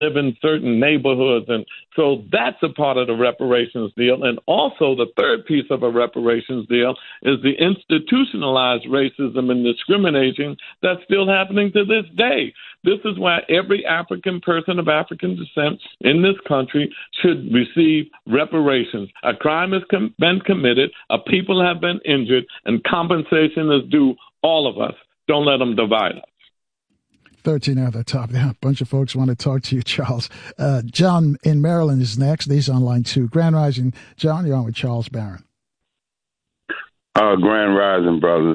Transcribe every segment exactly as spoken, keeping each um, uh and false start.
live in certain neighborhoods. And so that's a part of the reparations deal. And also the third piece of a reparations deal is the institutionalized racism and discrimination that's still happening to this day. This is why every African person of African descent in this country should receive reparations. A crime has com- been committed, a people have been injured, and compensation is due all of us. Don't let them divide us. thirteen at the top. Yeah, a bunch of folks want to talk to you, Charles. Uh, John in Maryland is next. He's on line two. Grand Rising. John, you're on with Charles Barron. Uh, Grand Rising, brothers.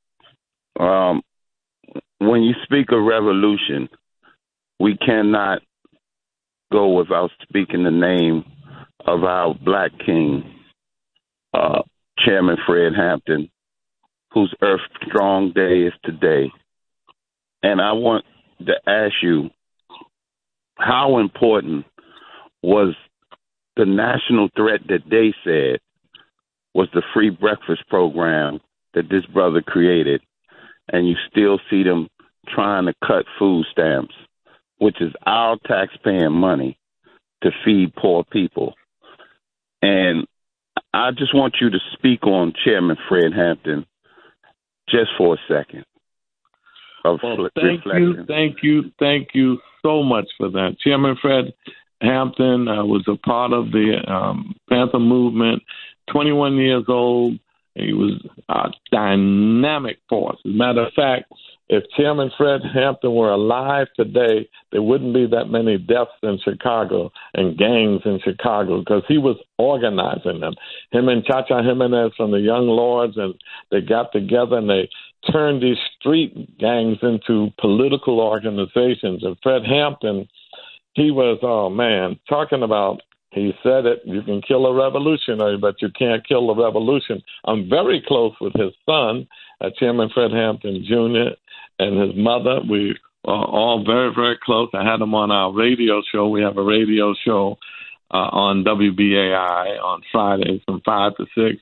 Um, when you speak of revolution, we cannot go without speaking the name of our black king, uh, Chairman Fred Hampton, whose Earth Strong Day is today. And I want to ask you, how important was the national threat that they said was the free breakfast program that this brother created, and you still see them trying to cut food stamps, which is our taxpaying money, to feed poor people? And I just want you to speak on Chairman Fred Hampton just for a second. Of well, thank reflection. you, thank you, thank you so much for that. Chairman Fred Hampton uh, was a part of the um, Panther movement, twenty-one years old. He was a dynamic force. As a matter of fact, if Chairman Fred Hampton were alive today, there wouldn't be that many deaths in Chicago and gangs in Chicago, because he was organizing them. Him and Chacha Jimenez from the Young Lords, and they got together and they turned these street gangs into political organizations. And Fred Hampton, he was, oh man, talking about, he said it, you can kill a revolutionary, but you can't kill a revolution. I'm very close with his son, uh, Chairman Fred Hampton Junior, and his mother. We are all very, very close. I had him on our radio show. We have a radio show uh, on W B A I on Fridays from five to six,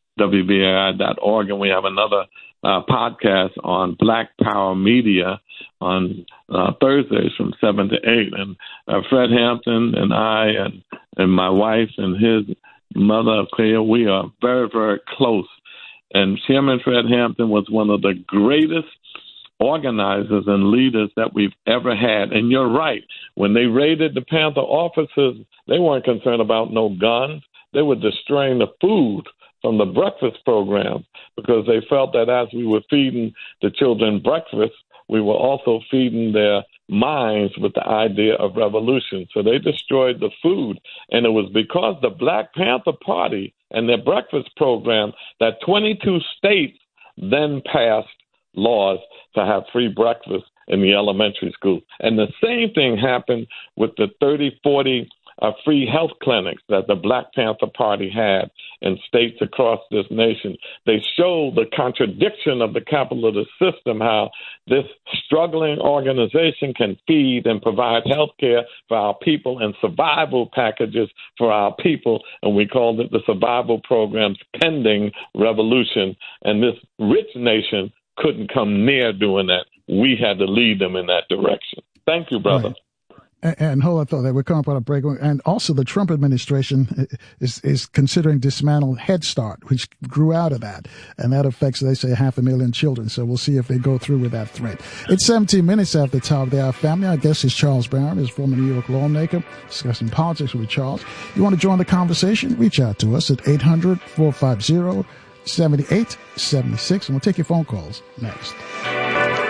W B A I dot org, and we have another Uh, podcast on Black Power Media on uh, Thursdays from seven to eight. And uh, Fred Hampton and I and, and my wife and his mother, Clea, we are very, very close. And Chairman Fred Hampton was one of the greatest organizers and leaders that we've ever had. And you're right. When they raided the Panther offices, they weren't concerned about no guns. They were destroying the food from the breakfast program, because they felt that as we were feeding the children breakfast, we were also feeding their minds with the idea of revolution. So they destroyed the food. And it was because the Black Panther Party and their breakfast program that twenty-two states then passed laws to have free breakfast in the elementary school. And the same thing happened with the thirty, forty Uh, free health clinics that the Black Panther Party had in states across this nation. They show the contradiction of the capitalist system, how this struggling organization can feed and provide health care for our people and survival packages for our people. And we called it the survival programs pending revolution. And this rich nation couldn't come near doing that. We had to lead them in that direction. Thank you, brother. Right. And, and hold on, thought that we're coming up on a break. And also the Trump administration is, is considering dismantle Head Start, which grew out of that. And that affects, they say, half a million children. So we'll see if they go through with that threat. It's seventeen minutes after the top of the hour. Family, our guest is Charles Barron, is former New York lawmaker, discussing politics with Charles. You want to join the conversation? Reach out to us at eight hundred, four five zero, seven eight seven six, and we'll take your phone calls next.